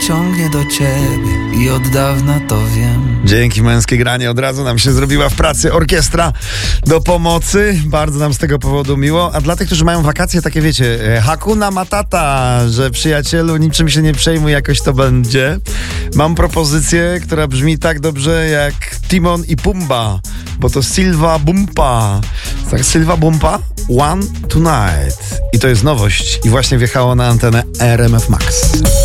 ciągnie do ciebie i od dawna to wiem. Dzięki Męskie Granie od razu nam się zrobiła w pracy orkiestra do pomocy. Bardzo nam z tego powodu miło. A dla tych, którzy mają wakacje, takie wiecie, Hakuna Matata, że przyjacielu, niczym się nie przejmuj, jakoś to będzie. Mam propozycję, która brzmi tak dobrze jak Timon i Pumba, bo to Silva Bumpa. Tak, Silva Bumpa, One Tonight. I to jest nowość i właśnie wjechało na antenę RMF Max.